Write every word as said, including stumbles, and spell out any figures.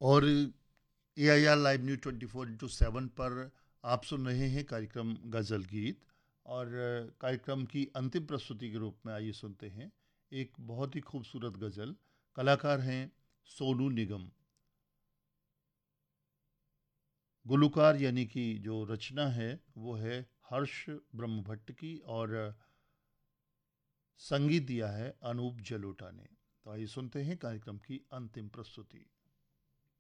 और ए I R live news twenty four into seven पर आप सुन रहे हैं कार्यक्रम गज़ल गीत। और अ, कार्यक्रम की अंतिम प्रस्तुति के रूप में आइए सुनते हैं एक बहुत ही खूबसूरत गज़ल। कलाकार हैं सोनू निगम। गुलूकार यानी कि जो रचना है वो है हर्ष ब्रह्मभट्ट की, और अ, संगीत दिया है अनूप जलोटा ने। तो आइए सुनते हैं कार्यक्रम की अंतिम प्रस्तुति।